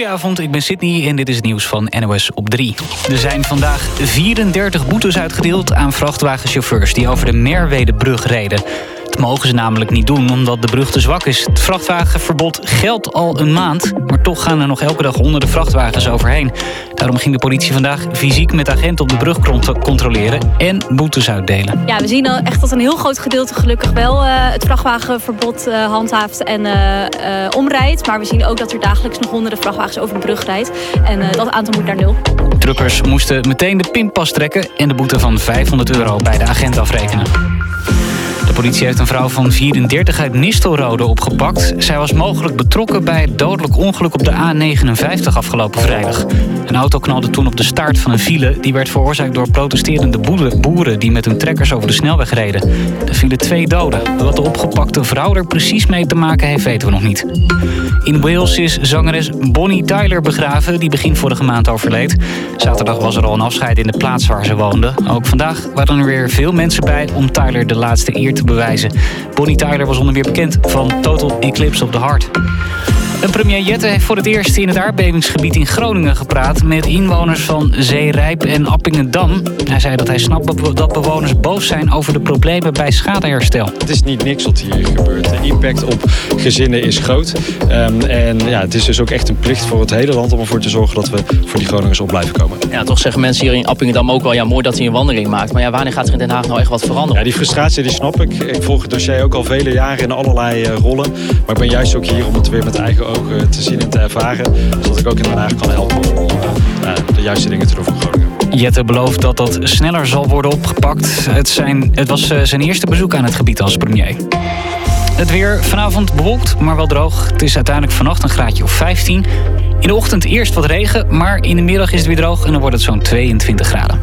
Goedenavond, ik ben Sydney en dit is het nieuws van NOS op 3. Er zijn vandaag 34 boetes uitgedeeld aan vrachtwagenchauffeurs die over de Merwedebrug reden. Dat mogen ze namelijk niet doen omdat de brug te zwak is. Het vrachtwagenverbod geldt al een maand, maar toch gaan er nog elke dag honderden vrachtwagens overheen. Daarom ging de politie vandaag fysiek met agenten op de brug controleren en boetes uitdelen. Ja, we zien echt dat een heel groot gedeelte gelukkig wel het vrachtwagenverbod handhaaft en omrijdt. Maar we zien ook dat er dagelijks nog honderden vrachtwagens over de brug rijdt. En dat aantal moet naar 0. Truckers moesten meteen de pinpas trekken en de boete van €500 bij de agent afrekenen. De politie heeft een vrouw van 34 uit Nistelrode opgepakt. Zij was mogelijk betrokken bij het dodelijk ongeluk op de A59 afgelopen vrijdag. Een auto knalde toen op de staart van een file. Die werd veroorzaakt door protesterende boeren die met hun trekkers over de snelweg reden. Er vielen 2 doden. Wat de opgepakte vrouw er precies mee te maken heeft, weten we nog niet. In Wales is zangeres Bonnie Tyler begraven, die begin vorige maand overleed. Zaterdag was er al een afscheid in de plaats waar ze woonde. Ook vandaag waren er weer veel mensen bij om Tyler de laatste eer te bewijzen. Bonnie Tyler was onder meer bekend van Total Eclipse of the Heart. En premier Jette heeft voor het eerst in het aardbevingsgebied in Groningen gepraat met inwoners van Zeerijp en Appingedam. Hij zei dat hij snapt dat bewoners boos zijn over de problemen bij schadeherstel. Het is niet niks wat hier gebeurt. De impact op gezinnen is groot. Het is dus ook echt een plicht voor het hele land om ervoor te zorgen dat we voor die Groningers op blijven komen. Ja, toch zeggen mensen hier in Appingedam ook wel, ja, mooi dat hij een wandeling maakt. Maar ja, wanneer gaat er in Den Haag nou echt wat veranderen? Ja, die frustratie die snap ik. Ik volg het dossier ook al vele jaren in allerlei rollen. Maar ik ben juist ook hier om het weer met eigen ogen te zien en te ervaren. Zodat ik ook in Den Haag kan helpen om de juiste dingen te doen voor Groningen. Jette belooft dat dat sneller zal worden opgepakt. Het was zijn eerste bezoek aan het gebied als premier. Het weer vanavond bewolkt, maar wel droog. Het is uiteindelijk vannacht een graadje of 15. In de ochtend eerst wat regen, maar in de middag is het weer droog en dan wordt het zo'n 22 graden.